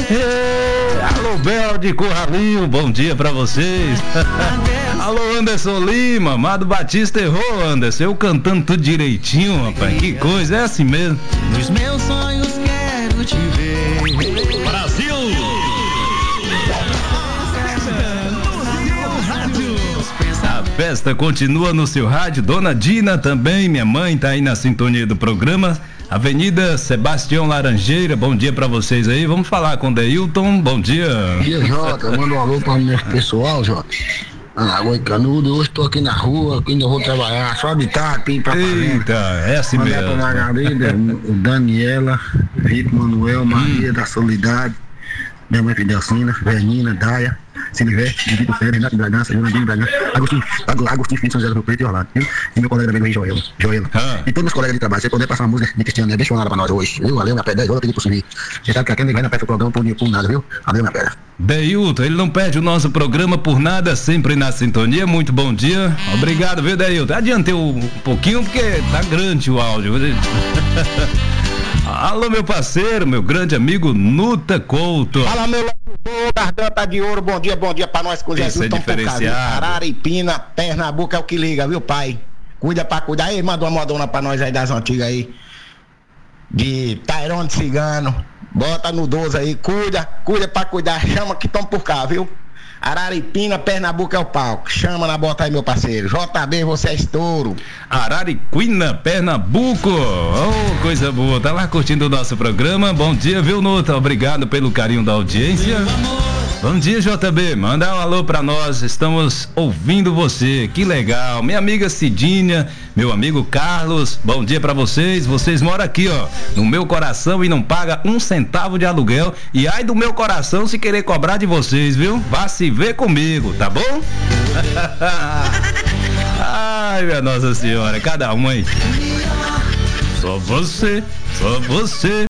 Alô, Bel de Curralinho, bom dia pra vocês. Alô, Anderson Lima, Amado Batista errou, Anderson. Eu cantando tudo direitinho, rapaz. Que coisa, é assim mesmo. Nos meus sonhos quero te ver. Brasil! A festa continua no seu rádio. Dona Dina também, minha mãe, tá aí na sintonia do programa. Avenida Sebastião Laranjeira, bom dia pra vocês aí. Vamos falar com o Deilton, bom dia. Bom dia, Jota. Manda um alô para o meu pessoal, Jota. Água e Canudo, hoje tô aqui na rua, ainda vou trabalhar, só de tarde, pra Eita, é assim mandar mesmo. pra Margarida, o Daniela, Vitor Manuel, Maria da Solidade, minha mãe Fidelcina, Vernina, Daia, Silivestre, Vitor Ferreira, Renato Bragança, Jonadinho Bragança, Agostinho Filho, São José do Rio Preto e Orlando, viu? E meu colega também, Joela. E todos os colegas de trabalho, se puder passar uma música de Cristiano, deixa uma hora pra nós hoje, viu? Valeu, minha pedra, 10 horas eu pedi pro Sumi. Você sabe que aquele vai na peça do programa por nada, viu? Valeu, minha pedra. Deilton, ele não perde o nosso programa por nada, sempre na sintonia. Muito bom dia. Obrigado, viu, Deilton? Adiantei um pouquinho porque tá grande o áudio. Alô, meu parceiro, meu grande amigo Nuta Couto. Fala, meu locutor, garganta de ouro, bom dia pra nós com Jesus. Isso é diferenciado. Araripina, Pernambuco é o que liga, viu, pai? Cuida pra cuidar. Aí, manda uma modona pra nós aí das antigas aí. De Tairone Cigano. Bota no 12 aí, cuida pra cuidar, chama que tão por cá, viu? Araripina, Pernambuco é o palco. Chama na bota aí, meu parceiro. JB, você é estouro. Arariquina, Pernambuco. Oh, coisa boa. Tá lá curtindo o nosso programa. Bom dia, viu, Nuta? Obrigado pelo carinho da audiência. Bom dia, JB. Manda um alô pra nós. Estamos ouvindo você. Que legal. Minha amiga Cidinha, meu amigo Carlos. Bom dia pra vocês. Vocês moram aqui, ó, no meu coração e não paga um centavo de aluguel. E ai do meu coração se querer cobrar de vocês, viu? Vá se ver comigo, tá bom? Ai, minha Nossa Senhora. Cada um aí. Só você, só você.